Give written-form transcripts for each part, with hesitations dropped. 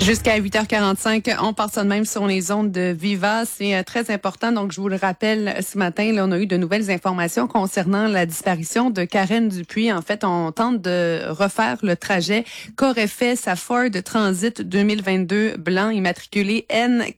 Jusqu'à 8h45, on part ça de même sur les ondes de Viva. C'est très important. Donc, je vous le rappelle, ce matin, là, on a eu de nouvelles informations concernant la disparition de Karen Dupuis. En fait, on tente de refaire le trajet qu'aurait fait sa Ford Transit 2022 blanc immatriculé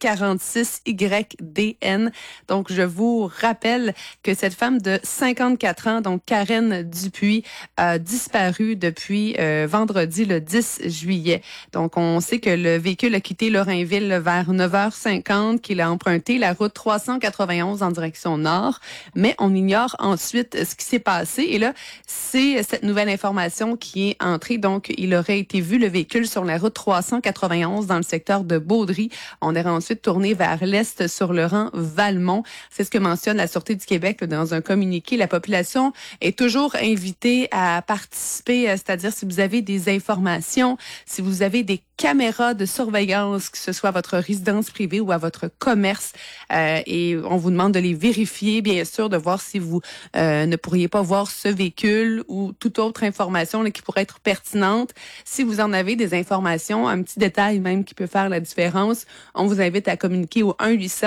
N46YDN. Donc, je vous rappelle que cette femme de 54 ans, donc Karen Dupuis, a disparu depuis vendredi le 10 juillet. Donc, on sait que le véhicule a quitté Lorrainville vers 9h50, qu'il a emprunté la route 391 en direction nord, mais on ignore ensuite ce qui s'est passé. Et là, c'est cette nouvelle information qui est entrée. Donc, il aurait été vu, le véhicule, sur la route 391 dans le secteur de Beaudry. On aurait ensuite tourné vers l'est sur le rang Valmont. C'est ce que mentionne la Sûreté du Québec là, dans un communiqué. La population est toujours invitée à participer, c'est-à-dire si vous avez des informations, si vous avez des caméras de surveillance, que ce soit à votre résidence privée ou à votre commerce, et on vous demande de les vérifier, bien sûr, de voir si vous ne pourriez pas voir ce véhicule ou toute autre information là, qui pourrait être pertinente. Si vous en avez des informations, un petit détail même qui peut faire la différence, on vous invite à communiquer au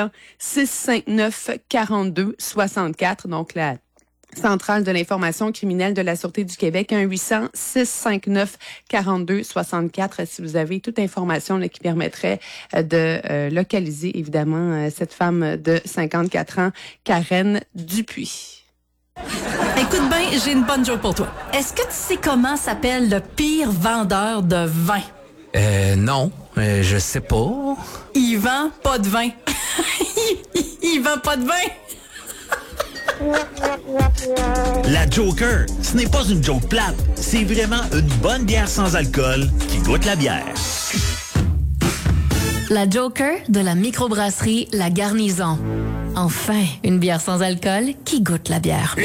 1-800-659-4264, donc la centrale de l'information criminelle de la Sûreté du Québec, 1-800-659-4264, si vous avez toute information là, qui permettrait de localiser, évidemment, cette femme de 54 ans, Karen Dupuis. Écoute bien, j'ai une bonne joke pour toi. Est-ce que tu sais comment s'appelle le pire vendeur de vin? Non, je sais pas. Il vend pas de vin. Il vend pas de vin. La Joker, ce n'est pas une joke plate, c'est vraiment une bonne bière sans alcool qui goûte la bière. La Joker de la microbrasserie La Garnison. Enfin, une bière sans alcool qui goûte la bière.